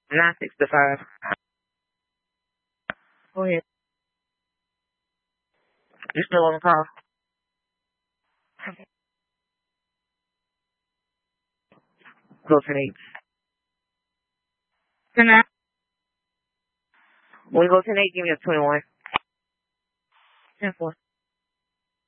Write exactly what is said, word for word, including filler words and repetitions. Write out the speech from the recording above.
nine sixty-five. Go ahead. You still on the call? Go to eight. Can I? When you go to eight, give me a twenty-one. ten four.